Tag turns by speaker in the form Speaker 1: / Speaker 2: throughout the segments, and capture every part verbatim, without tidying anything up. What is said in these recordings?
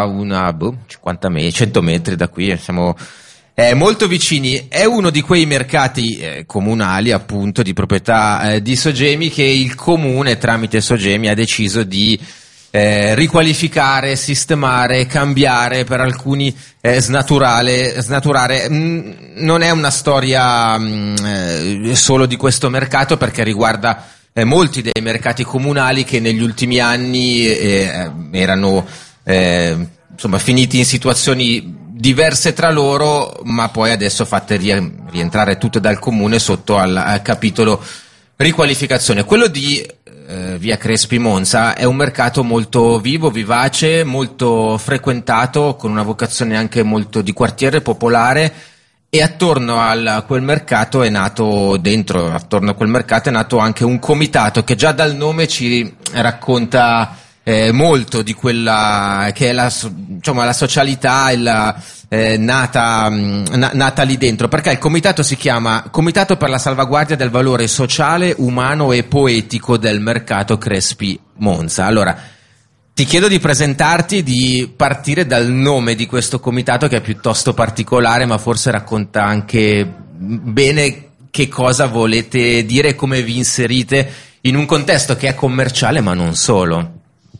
Speaker 1: a una boh, cinquanta metri, cento metri da qui, siamo eh, molto vicini. È uno di quei mercati eh, comunali, appunto, di proprietà eh, di Sogemi, che il comune tramite Sogemi ha deciso di Eh, riqualificare, sistemare, cambiare, per alcuni eh, snaturare, snaturare. Mm, non è una storia mm, eh, solo di questo mercato, perché riguarda eh, molti dei mercati comunali che negli ultimi anni eh, erano eh, insomma finiti in situazioni diverse tra loro, ma poi adesso fatte rientrare tutte dal comune sotto al, al capitolo riqualificazione. Quello di Eh, via Crespi Monza è un mercato molto vivo, vivace, molto frequentato, con una vocazione anche molto di quartiere popolare, e attorno a quel mercato è nato, dentro, attorno a quel mercato è nato anche un comitato che già dal nome ci racconta eh, molto di quella che è la, diciamo, la socialità e la Eh, nata, na, nata lì dentro, perché il comitato si chiama Comitato per la salvaguardia del valore sociale, umano e poetico del mercato Crespi Monza. Allora, ti chiedo di presentarti, di partire dal nome di questo comitato, che è piuttosto particolare, ma forse racconta anche bene che cosa volete dire e come vi inserite in un contesto che è commerciale, ma non solo.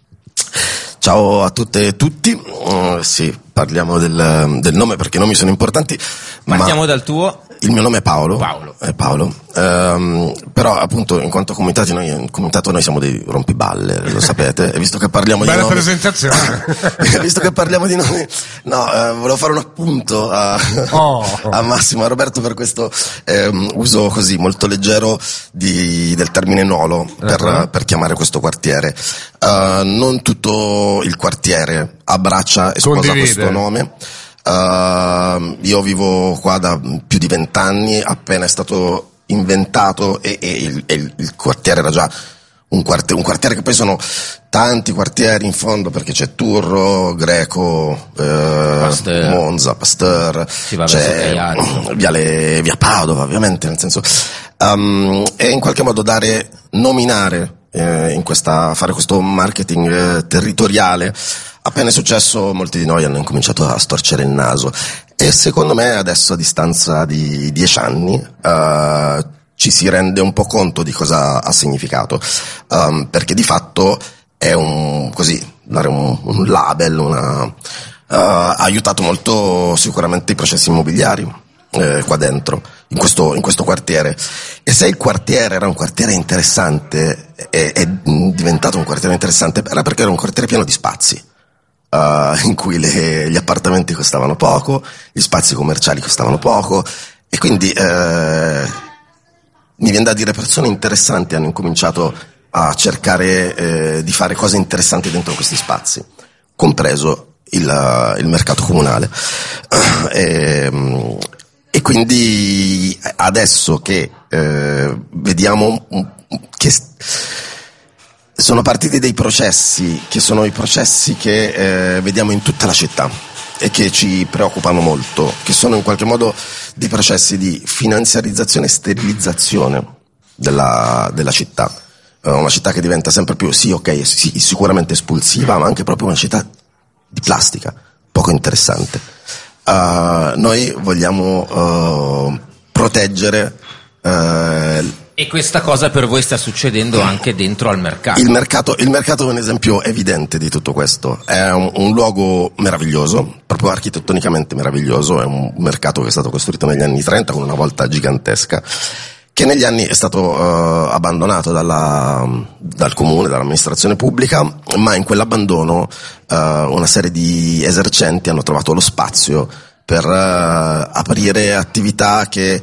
Speaker 2: Ciao a tutte e tutti, uh, sì, parliamo del, del nome perché i nomi sono importanti.
Speaker 1: Partiamo
Speaker 2: ma
Speaker 1: dal tuo.
Speaker 2: Il mio nome è Paolo.
Speaker 1: Paolo.
Speaker 2: È Paolo. Um, però appunto in quanto comitati noi, in comitato noi siamo dei rompiballe, lo sapete, e visto che parliamo
Speaker 3: Bella
Speaker 2: di nomi...
Speaker 3: presentazione.
Speaker 2: visto che parliamo di nomi... No, eh, volevo fare un appunto a,
Speaker 3: oh.
Speaker 2: a Massimo, a Roberto, per questo eh, uso così molto leggero di, del termine nolo per, uh-huh. per chiamare questo quartiere. Uh, non tutto il quartiere abbraccia e sposa
Speaker 3: Condivide.
Speaker 2: questo nome. Uh, io vivo qua da più di vent'anni, appena è stato inventato e, e, il, e il, il quartiere era già un quartiere, un quartiere che poi sono tanti quartieri in fondo, perché c'è Turro, Greco, eh,
Speaker 1: Pasteur.
Speaker 2: Monza, Pasteur,
Speaker 1: Si va
Speaker 2: c'è Viale, via Padova, ovviamente, nel senso um, e in qualche modo dare, nominare eh, in questa, fare questo marketing eh, territoriale. Appena è successo, molti di noi hanno incominciato a storcere il naso, e secondo me adesso, a distanza di dieci anni, uh, ci si rende un po' conto di cosa ha significato, um, perché di fatto è un, così, dare un, un label, una, uh, ha aiutato molto sicuramente i processi immobiliari eh, qua dentro, in questo, in questo quartiere. E se il quartiere era un quartiere interessante, è, è diventato un quartiere interessante, era perché era un quartiere pieno di spazi. Uh, in cui le, gli appartamenti costavano poco, gli spazi commerciali costavano poco, e quindi eh, mi viene da dire persone interessanti hanno incominciato a cercare eh, di fare cose interessanti dentro questi spazi, compreso il, il mercato comunale. Uh, e, e quindi adesso che eh, vediamo che sono partiti dei processi che sono i processi che eh, vediamo in tutta la città e che ci preoccupano molto, che sono in qualche modo dei processi di finanziarizzazione e sterilizzazione della, della città. Uh, una città che diventa sempre più, sì, ok, sì, sicuramente espulsiva, ma anche proprio una città di plastica, poco interessante. Uh, noi vogliamo uh, proteggere uh,
Speaker 1: E questa cosa per voi sta succedendo anche dentro al mercato?
Speaker 2: Il mercato, il mercato è un esempio evidente di tutto questo. È un, un luogo meraviglioso, proprio architettonicamente meraviglioso. È un mercato che è stato costruito negli anni trenta con una volta gigantesca, che negli anni è stato uh, abbandonato dalla, dal comune, dall'amministrazione pubblica, ma in quell'abbandono uh, una serie di esercenti hanno trovato lo spazio per uh, aprire attività che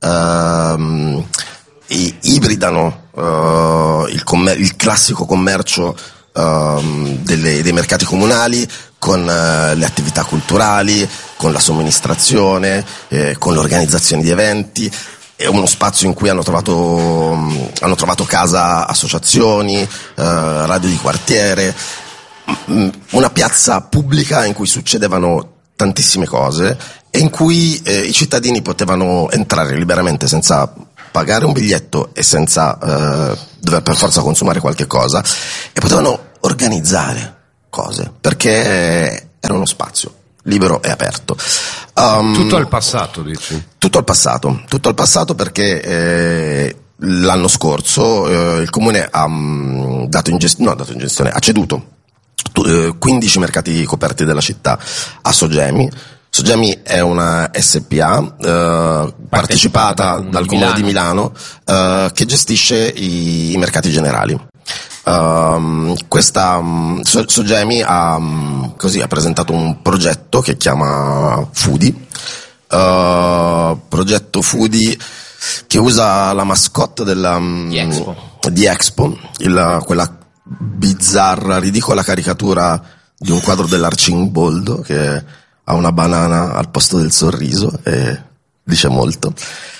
Speaker 2: uh, ibridano uh, il, commer- il classico commercio uh, delle, dei mercati comunali con uh, le attività culturali, con la somministrazione, eh, con l'organizzazione di eventi. È uno spazio in cui hanno trovato, um, hanno trovato casa associazioni, uh, radio di quartiere, um, una piazza pubblica in cui succedevano tantissime cose e in cui eh, i cittadini potevano entrare liberamente senza pagare un biglietto e senza eh, dover per forza consumare qualche cosa, e potevano organizzare cose, perché era un uno spazio libero e aperto. Um,
Speaker 3: tutto al passato, dici?
Speaker 2: Tutto al passato, tutto al passato perché eh, l'anno scorso eh, il Comune ha um, dato in gestione, no, dato in gestione, ha ceduto eh, quindici mercati coperti della città a Sogemi. Sogemi è una S P A eh, partecipata dal Comune di Milano eh, che gestisce i, i mercati generali. Uh, questa um, Sogemi ha, um, così, ha presentato un progetto che chiama Foodie, uh, progetto Foodie che usa la mascotte della, um,
Speaker 1: di Expo,
Speaker 2: di Expo il, quella bizzarra, ridicola caricatura di un quadro dell'Arcimboldo che ha una banana al posto del sorriso e dice molto.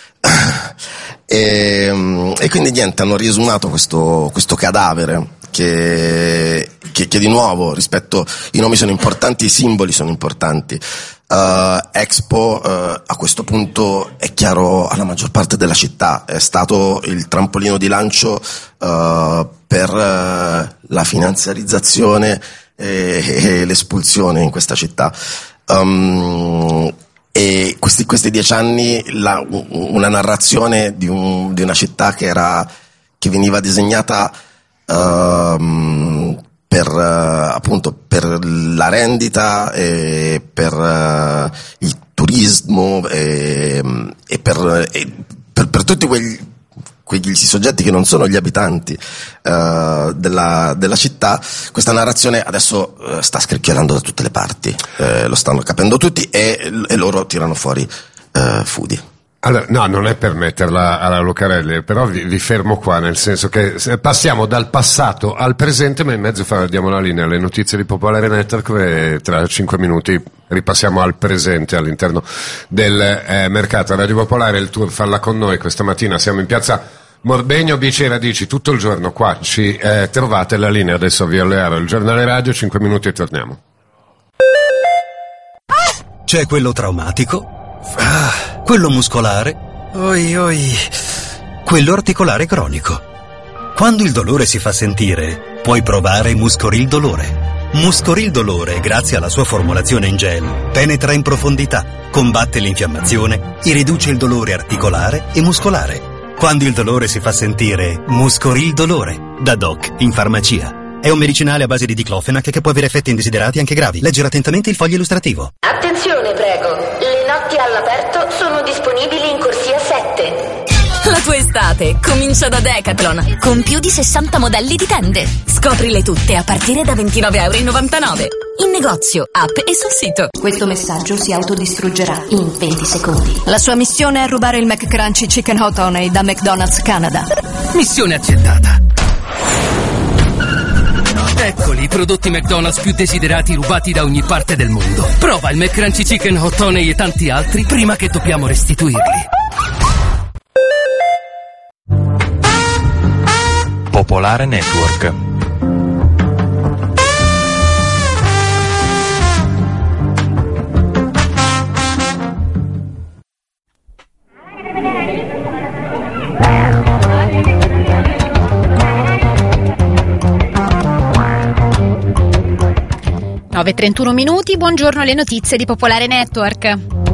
Speaker 2: E, e quindi niente, hanno riesumato questo, questo cadavere che, che, che di nuovo, rispetto, i nomi sono importanti, i simboli sono importanti. Uh, Expo uh, a questo punto è chiaro alla maggior parte della città, è stato il trampolino di lancio uh, per uh, la finanziarizzazione e, e l'espulsione in questa città. Um, E questi, questi dieci anni la, una narrazione di, un, di una città che era che veniva disegnata uh, per uh, appunto per la rendita e per uh, il turismo e, e, per, e per, per tutti quegli quegli soggetti che non sono gli abitanti uh, della, della città. Questa narrazione adesso uh, sta scricchiolando da tutte le parti, uh, lo stanno capendo tutti e, e loro tirano fuori uh, Foodie.
Speaker 3: Allora, no, non è per metterla alla Lucarelli, però vi, vi fermo qua, nel senso che passiamo dal passato al presente, ma in mezzo fa, diamo la linea alle notizie di Popolare Network e tra cinque minuti ripassiamo al presente all'interno del eh, mercato. Radio Popolare, il tour Falla con noi, questa mattina siamo in piazza Morbegno, Bici e Radici, tutto il giorno qua ci eh, trovate. La linea adesso via Learo, il giornale radio, cinque minuti e torniamo.
Speaker 4: C'è quello traumatico, ah, quello muscolare, oi oi, quello articolare cronico. Quando il dolore si fa sentire, puoi provare Muscoril Dolore. Muscoril Dolore, grazie alla sua formulazione in gel, penetra in profondità, combatte l'infiammazione e riduce il dolore articolare e muscolare. Quando il dolore si fa sentire, Muscoril Dolore, da Doc in farmacia. È un medicinale a base di diclofenac che può avere effetti indesiderati anche gravi. Leggere attentamente il foglio illustrativo.
Speaker 5: Attenzione, prego. Le notti all'aperto sono disponibili in corsia sette.
Speaker 6: La tua estate comincia da Decathlon, con più di sessanta modelli di tende. Scoprile tutte a partire da ventinove virgola novantanove euro. In negozio, app e sul sito.
Speaker 5: Questo messaggio si autodistruggerà in venti secondi.
Speaker 6: La sua missione è rubare il McCrunchy Chicken Hot Honey da McDonald's Canada.
Speaker 7: Missione accettata. Eccoli i prodotti McDonald's più desiderati rubati da ogni parte del mondo. Prova il McCrunchy Chicken Hot Honey e tanti altri prima che dobbiamo restituirli.
Speaker 8: Popolare Network.
Speaker 9: nove e trentuno minuti, buongiorno, le notizie di Popolare Network.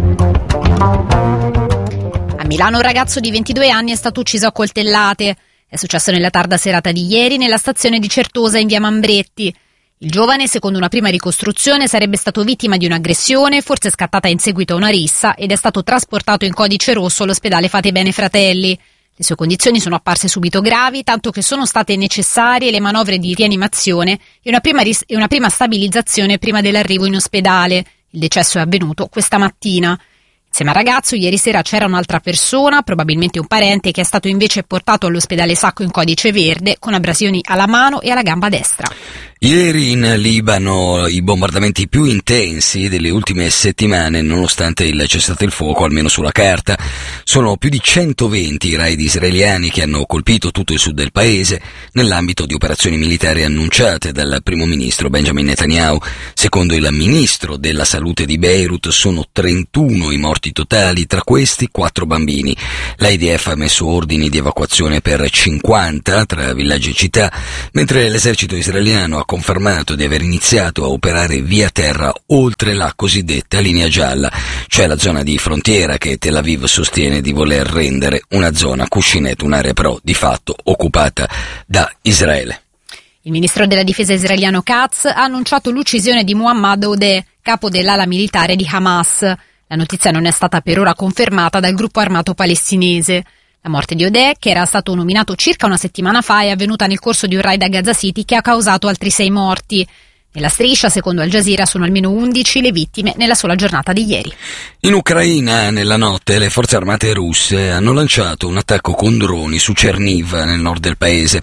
Speaker 9: A Milano un ragazzo di ventidue anni è stato ucciso a coltellate. È successo nella tarda serata di ieri nella stazione di Certosa in via Mambretti. Il giovane, secondo una prima ricostruzione, sarebbe stato vittima di un'aggressione, forse scattata in seguito a una rissa, ed è stato trasportato in codice rosso all'ospedale Fate Bene Fratelli. Le sue condizioni sono apparse subito gravi, tanto che sono state necessarie le manovre di rianimazione e una prima, ris- e una prima stabilizzazione prima dell'arrivo in ospedale. Il decesso è avvenuto questa mattina. Insieme al ragazzo ieri sera c'era un'altra persona, probabilmente un parente, che è stato invece portato all'ospedale Sacco in codice verde con abrasioni alla mano e alla gamba destra.
Speaker 10: Ieri in Libano i bombardamenti più intensi delle ultime settimane, nonostante il cessate il fuoco, almeno sulla carta. Sono più di centoventi i raid israeliani che hanno colpito tutto il sud del paese nell'ambito di operazioni militari annunciate dal primo ministro Benjamin Netanyahu. Secondo il ministro della salute di Beirut sono trentuno i morti totali, tra questi quattro bambini. L'I D F ha messo ordini di evacuazione per cinquanta tra villaggi e città, mentre l'esercito israeliano ha confermato di aver iniziato a operare via terra oltre la cosiddetta linea gialla, cioè la zona di frontiera che Tel Aviv sostiene di voler rendere una zona cuscinetto, un'area però di fatto occupata da Israele.
Speaker 9: Il ministro della difesa israeliano Katz ha annunciato l'uccisione di Muhammad Odeh, capo dell'ala militare di Hamas. La notizia non è stata per ora confermata dal gruppo armato palestinese. La morte di Odeh, che era stato nominato circa una settimana fa, è avvenuta nel corso di un raid a Gaza City che ha causato altri sei morti. Nella striscia, secondo Al Jazeera, sono almeno undici le vittime nella sola giornata di ieri.
Speaker 10: In Ucraina, nella notte, le forze armate russe hanno lanciato un attacco con droni su Cherniv, nel nord del paese.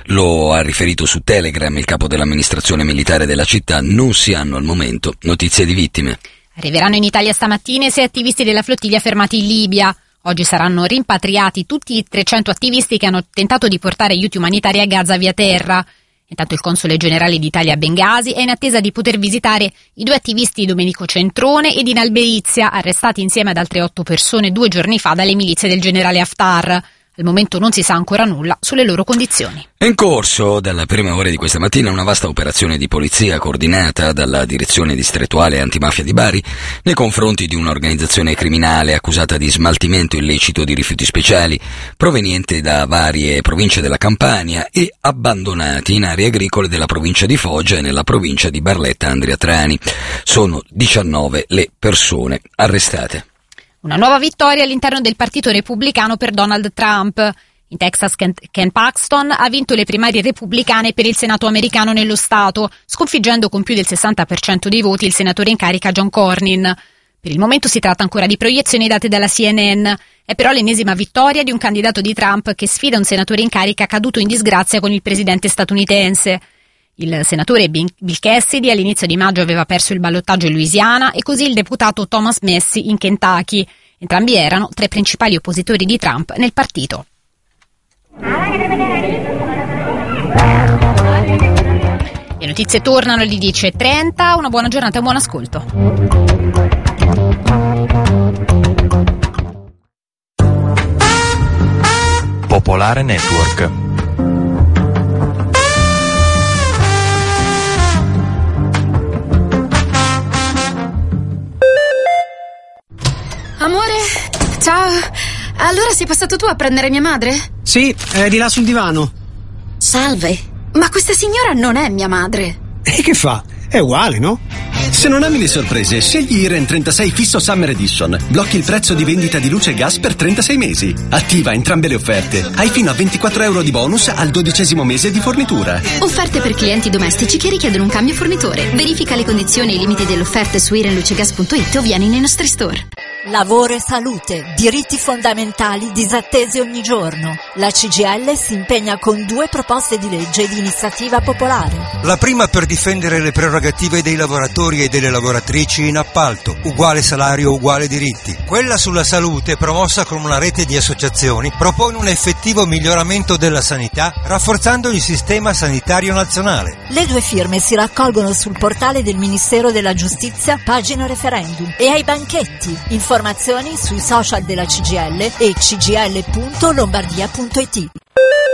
Speaker 10: Lo ha riferito su Telegram il capo dell'amministrazione militare della città. Non si hanno al momento notizie di vittime.
Speaker 9: Arriveranno in Italia stamattina i sei attivisti della flottiglia fermati in Libia. Oggi saranno rimpatriati tutti i trecento attivisti che hanno tentato di portare aiuti umanitari a Gaza via terra. Intanto il console generale d'Italia a Bengasi è in attesa di poter visitare i due attivisti Domenico Centrone ed Inal Berizia, arrestati insieme ad altre otto persone due giorni fa dalle milizie del generale Haftar. Al momento non si sa ancora nulla sulle loro condizioni.
Speaker 10: È in corso, dalle prime ore di questa mattina, una vasta operazione di polizia coordinata dalla Direzione Distrettuale Antimafia di Bari nei confronti di un'organizzazione criminale accusata di smaltimento illecito di rifiuti speciali proveniente da varie province della Campania e abbandonati in aree agricole della provincia di Foggia e nella provincia di Barletta-Andria-Trani. Sono diciannove le persone arrestate.
Speaker 9: Una nuova vittoria all'interno del Partito Repubblicano per Donald Trump. In Texas, Ken, Ken Paxton ha vinto le primarie repubblicane per il Senato americano nello Stato, sconfiggendo con più del sessanta per cento dei voti il senatore in carica John Cornyn. Per il momento si tratta ancora di proiezioni date dalla C N N. È però l'ennesima vittoria di un candidato di Trump che sfida un senatore in carica caduto in disgrazia con il presidente statunitense. Il senatore Bill Cassidy all'inizio di maggio aveva perso il ballottaggio in Louisiana e così il deputato Thomas Massie in Kentucky. Entrambi erano tra i principali oppositori di Trump nel partito. Le notizie tornano alle dieci e trenta. Una buona giornata e un buon ascolto.
Speaker 8: Popolare Network.
Speaker 11: Amore, ciao. Allora sei passato tu a prendere mia madre?
Speaker 12: Sì, è di là sul divano.
Speaker 11: Salve, ma questa signora non è mia madre.
Speaker 12: E che fa? È uguale, no?
Speaker 13: Se non ami le sorprese, scegli Iren trentasei Fisso Summer Edition. Blocchi il prezzo di vendita di luce e gas per trentasei mesi. Attiva entrambe le offerte. Hai fino a ventiquattro euro di bonus al dodicesimo mese di fornitura.
Speaker 11: Offerte per clienti domestici che richiedono un cambio fornitore. Verifica le condizioni e i limiti delle offerte su irenlucegas punto it o vieni nei nostri store.
Speaker 14: Lavoro e salute, diritti fondamentali disattesi ogni giorno. La C G I L si impegna con due proposte di legge di iniziativa popolare.
Speaker 15: La prima per difendere le prerogative dei lavoratori e delle lavoratrici in appalto, uguale salario, uguale diritti. Quella sulla salute, promossa con una rete di associazioni, propone un effettivo miglioramento della sanità, rafforzando il sistema sanitario nazionale.
Speaker 14: Le due firme si raccolgono sul portale del Ministero della Giustizia, pagina referendum, e ai banchetti. Informazioni sui social della C G I L e c g i l punto lombardia punto it.